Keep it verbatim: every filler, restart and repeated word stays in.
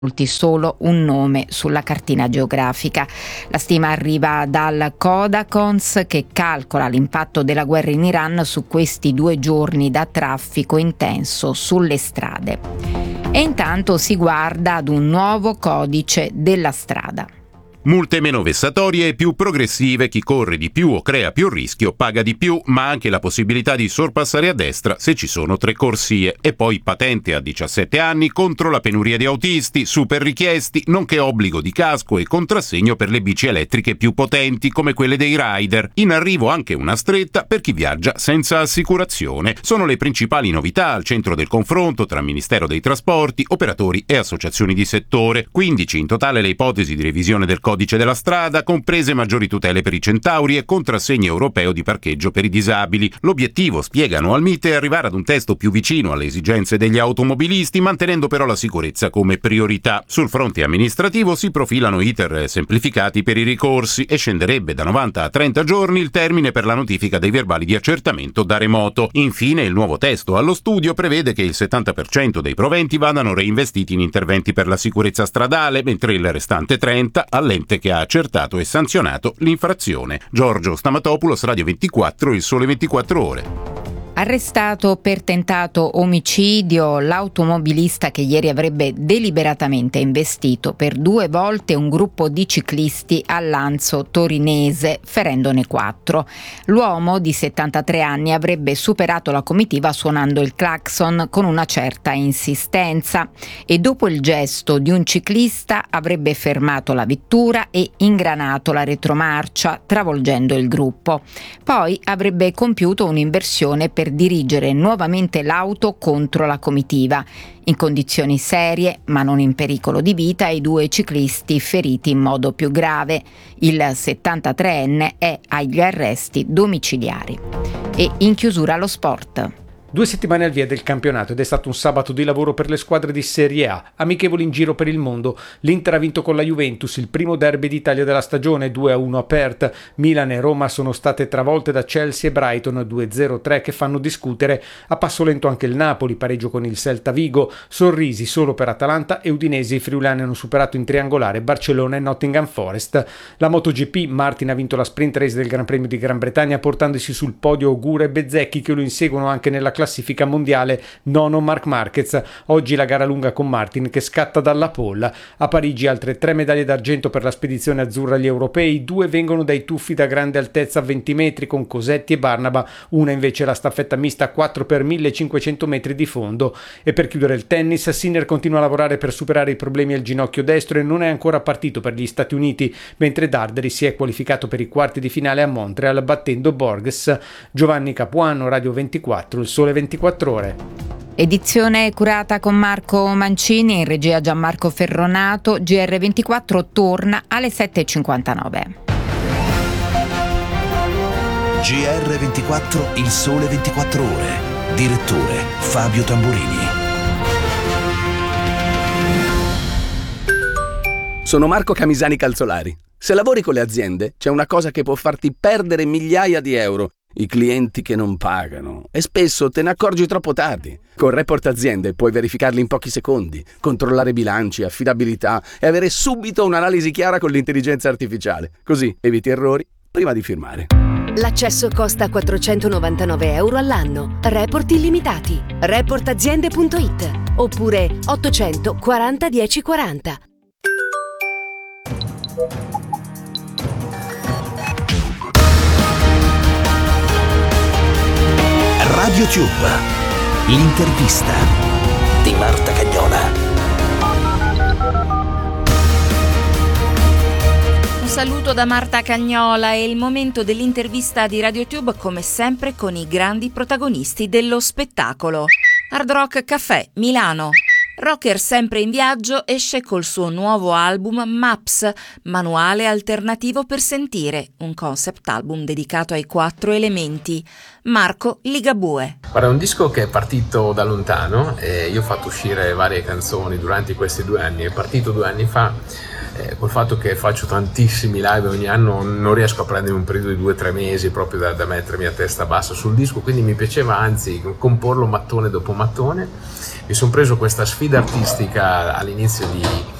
solo un nome sulla cartina geografica. La stima arriva dal Codacons, che calcola l'impatto della guerra in Iran su questi due giorni da traffico intenso sulle strade. E intanto si guarda ad un nuovo codice della strada. Multe meno vessatorie e più progressive, chi corre di più o crea più rischio paga di più, ma anche la possibilità di sorpassare a destra se ci sono tre corsie. E poi patente a diciassette anni contro la penuria di autisti, super richiesti, nonché obbligo di casco e contrassegno per le bici elettriche più potenti come quelle dei rider. In arrivo anche una stretta per chi viaggia senza assicurazione. Sono le principali novità al centro del confronto tra Ministero dei Trasporti, operatori e associazioni di settore. quindici in totale le ipotesi di revisione del codice della strada, comprese maggiori tutele per i centauri e contrassegno europeo di parcheggio per i disabili. L'obiettivo, spiegano al Mite, è arrivare ad un testo più vicino alle esigenze degli automobilisti, mantenendo però la sicurezza come priorità. Sul fronte amministrativo si profilano iter semplificati per i ricorsi e scenderebbe da novanta a trenta giorni il termine per la notifica dei verbali di accertamento da remoto. Infine, il nuovo testo allo studio prevede che il settanta per cento dei proventi vadano reinvestiti in interventi per la sicurezza stradale, mentre il restante trenta all'ente che ha accertato e sanzionato l'infrazione. Giorgio Stamatopoulos, Radio ventiquattro, Il Sole ventiquattro Ore. Arrestato per tentato omicidio l'automobilista che ieri avrebbe deliberatamente investito per due volte un gruppo di ciclisti a Lanzo torinese, ferendone quattro. L'uomo di settantatré anni avrebbe superato la comitiva suonando il clacson con una certa insistenza e dopo il gesto di un ciclista avrebbe fermato la vettura e ingranato la retromarcia, travolgendo il gruppo. Poi avrebbe compiuto un'inversione per dirigere nuovamente l'auto contro la comitiva. In condizioni serie, ma non in pericolo di vita, i due ciclisti feriti in modo più grave. Il settantatreenne è agli arresti domiciliari. E in chiusura lo sport. Due settimane al via del campionato ed è stato un sabato di lavoro per le squadre di Serie A, amichevoli in giro per il mondo. L'Inter ha vinto con la Juventus il primo derby d'Italia della stagione, due a uno a Perth. Milan e Roma sono state travolte da Chelsea e Brighton, due a zero tre che fanno discutere. A passo lento anche il Napoli, pareggio con il Celta Vigo, sorrisi solo per Atalanta e Udinese. I friulani hanno superato in triangolare Barcellona e Nottingham Forest. La MotoGP, Martin ha vinto la sprint race del Gran Premio di Gran Bretagna portandosi sul podio Ogura e Bezzecchi, che lo inseguono anche nella classifica mondiale, nono Marc Marquez. Oggi la gara lunga con Martin che scatta dalla pole. A Parigi altre tre medaglie d'argento per la spedizione azzurra agli europei, due vengono dai tuffi da grande altezza a venti metri con Cosetti e Barnaba, una invece la staffetta mista a quattro per millecinquecento metri di fondo. E per chiudere il tennis, Sinner continua a lavorare per superare i problemi al ginocchio destro e non è ancora partito per gli Stati Uniti, mentre Darderi si è qualificato per i quarti di finale a Montreal battendo Borges. Giovanni Capuano, Radio ventiquattro, Il Sole ventiquattro Ore. Edizione curata con Marco Mancini, in regia Gianmarco Ferronato. G R ventiquattro torna alle sette e cinquantanove. G R ventiquattro, Il Sole ventiquattro Ore. Direttore Fabio Tamburini. Sono Marco Camisani Calzolari. Se lavori con le aziende, c'è una cosa che può farti perdere migliaia di euro: i clienti che non pagano, e spesso te ne accorgi troppo tardi. Con Report Aziende puoi verificarli in pochi secondi, controllare bilanci, affidabilità e avere subito un'analisi chiara con l'intelligenza artificiale. Così eviti errori prima di firmare. L'accesso costa quattrocentonovantanove euro all'anno. Report illimitati. report aziende punto it oppure ottocento quaranta dieci quaranta. Radio Tube, l'intervista di Marta Cagnola. Un saluto da Marta Cagnola. È il momento dell'intervista di Radio Tube, come sempre con i grandi protagonisti dello spettacolo. Hard Rock Café, Milano. Rocker sempre in viaggio esce col suo nuovo album Maps, manuale alternativo per sentire, un concept album dedicato ai quattro elementi. Marco Ligabue. Guarda, è un disco che è partito da lontano e io ho fatto uscire varie canzoni durante questi due anni. È partito due anni fa eh, col fatto che faccio tantissimi live ogni anno non riesco a prendere un periodo di due o tre mesi proprio da, da mettermi a testa bassa sul disco, quindi mi piaceva anzi comporlo mattone dopo mattone. Mi sono preso questa sfida artistica all'inizio di